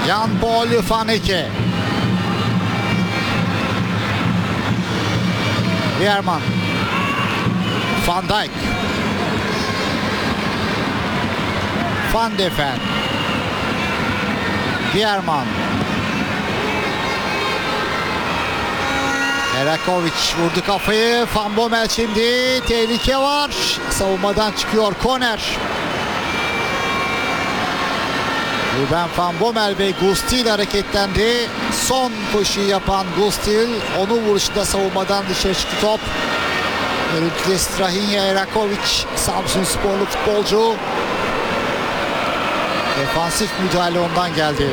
Jan-Paul Vaneke. Veerman. Van Dijk. Van de Ven. Veerman. Erakovic vurdu kafayı. Van Bommel şimdi. Tehlike var. Savunmadan çıkıyor korner. Ruben Van Bommel ve Gustil hareketlendi. Son koşuyu yapan Gustil. Onun vuruşunda savunmadan dışarı çıktı top. Görüntüde Strahinja Erakovic. Samsunsporlu futbolcu. Defansif müdahale ondan geldi.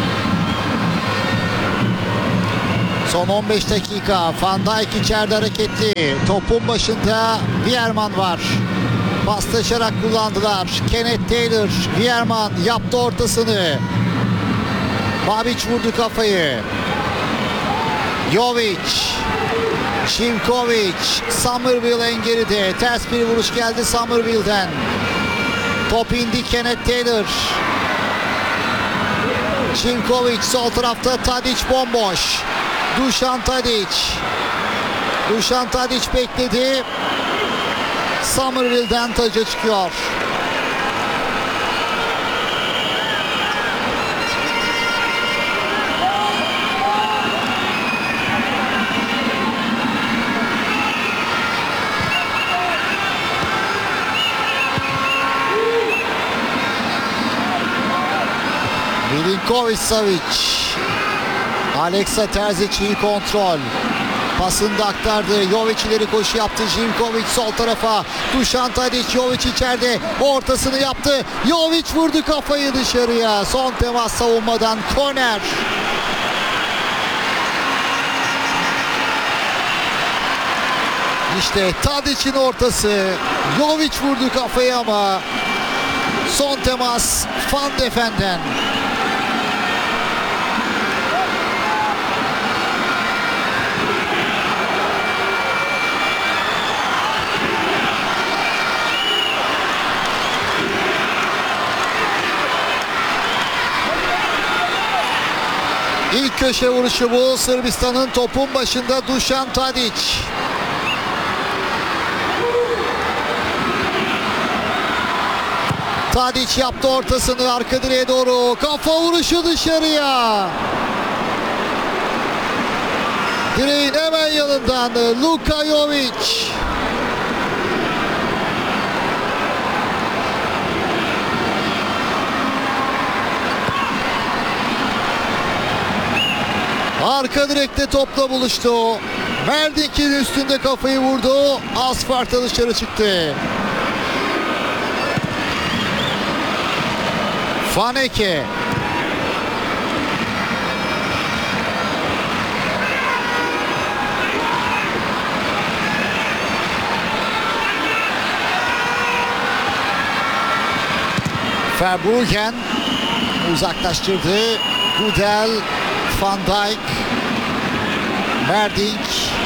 Son 15 dakika. Van Dijk içeride hareketli. Topun başında Veerman var. Paslaşarak kullandılar. Kenneth Taylor. Veerman yaptı ortasını. Babic vurdu kafayı. Jovic. Živković. Summerville en geride. Ters bir vuruş geldi Summerville'den. Top indi Kenneth Taylor. Živković sol tarafta. Tadic bomboş. Dušan Tadic. Dušan Tadic bekledi. Summerville'den taca çıkıyor. Milinković-Savić. Aleksa Terzic iyi kontrol. Pasını da aktardı. Jovic ileri koşu yaptı. Živković sol tarafa. Dušan Tadic. Jovic içeride. Ortasını yaptı. Jovic vurdu kafayı dışarıya. Son temas savunmadan korner. İşte Tadic'in ortası. Jovic vurdu kafayı ama son temas Van de Ven'den. İlk köşe vuruşu bu. Sırbistan'ın topun başında Dušan Tadic. Tadic yaptı ortasını arka direğe doğru. Kafa vuruşu dışarıya. Direğin hemen yanından Luka Jovic. Arka direkte topla buluştu. Merdink'in üstünde kafayı vurdu. Asfalta dışarı çıktı. Vaneke. Verbruggen uzaklaştırdı. Gudel. Van Dijk. Merdink.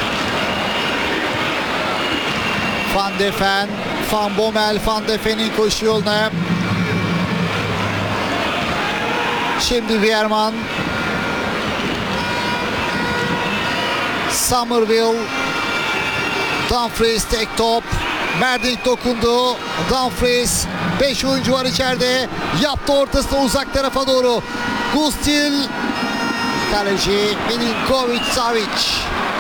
Van de Ven. Van Bommel. Van de Ven'in koşu yoluna. Şimdi Veerman. Summerville. Dumfries tek top. Merdink dokundu. Dumfries. 5 oyuncu var içeride. Yaptı ortasına uzak tarafa doğru. Gustil. Kaleci Milinković-Savić.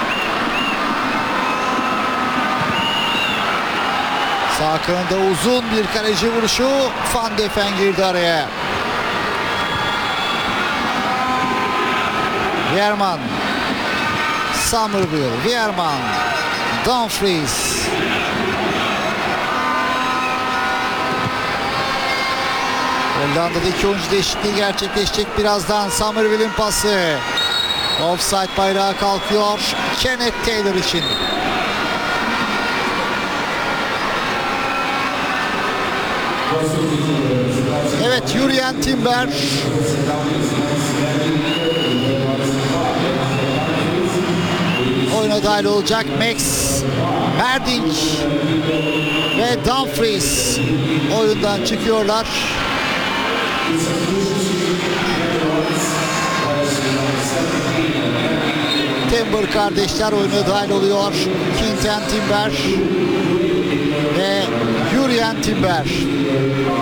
Sağ kanada uzun bir kaleci vuruşu. Van de Ven girdi araya. Veerman. Summerville. Veerman. Dumfries. Hollanda'da iki oyuncu değişikliği gerçekleşecek birazdan. Summerville'in pası. Offside bayrağı kalkıyor. Kenneth Taylor için. Evet, Jurrien Timber. Oyuna dahil olacak. Max Merdink ve Dumfries oyundan çıkıyorlar. Timber kardeşler oyuna dahil oluyor. Quinten Timber ve Jurrien Timber.